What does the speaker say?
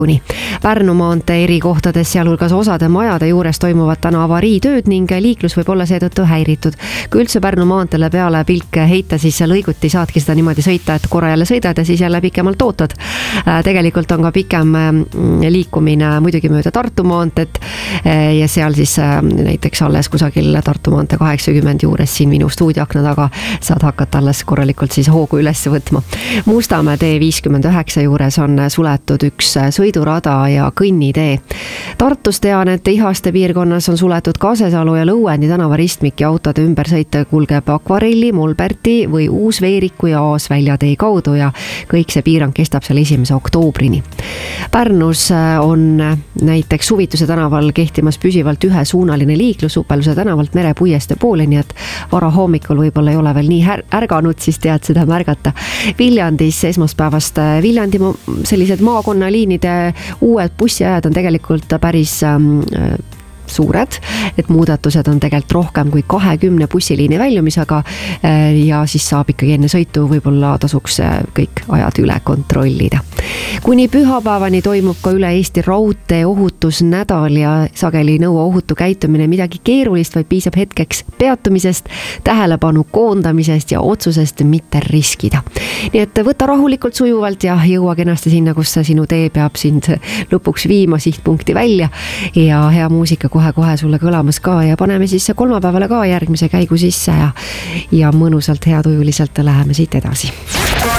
Pärnu maantee eri kohtades, sealhulgas osade majade juures toimuvad täna avariitööd ning liiklus võib olla seetõttu häiritud. Kui üldse Pärnu maanteele peale pilk heita, siis lõiguti saadki seda niimoodi sõita, et korra jälle sõidad ja siis jälle pikemalt ootad. Tegelikult on ka pikem liikumine muidugi mööda Tartu maanteed ja seal siis näiteks alles kusagil Tartu maantee 80 juures siin minu stuudioakna taga saad hakata alles korralikult siis hoogu üles võtma. Mustamäe tee 59 juures on suletud üks sõidurada ja kõnnitee. Tartus tean, et Ihaste piirkonnas on suletud Kasesalu ja Lõuendi tänava ristmik ja autode ümbersõit kulgeb Akvarelli, Mulberti või Uus-Veeriku ja Aasvälja tee kaudu ja kõik see piirang kestab seal 1. oktoobrini. Pärnus on näiteks Suvituse tänaval kehtimas püsivalt ühesuunaline liiklus Upeluse tänavalt Merepuiestee poole, nii et vara hommikul võib-olla ei ole veel nii ärganud, siis tead seda märgata. Viljandis esmaspäevast Viljandi sellised maakonnaliinide uued bussiajad on tegelikult päris suured, et muudatused on tegelikult rohkem kui 20 bussiliini väljumisega ja siis saab ikkagi enne sõitu võib-olla tasuks kõik ajad üle kontrollida. Kuni pühapäevani toimub ka üle Eesti raudtee ohutusnädal ja sageli nõua ohutu käitumine midagi keerulist, vaid piisab hetkeks peatumisest, tähelepanu koondamisest ja otsusest mitte riskida. Nii et võta rahulikult sujuvalt ja jõua kenasti sinna, kus sinu tee peab sind lõpuks viima sihtpunkti välja ja hea muusika kohe-kohe sulle kõlamas ka ja paneme siis kolmapäevale ka järgmise käigu sisse ja mõnusalt, heatujuliselt läheme siit edasi.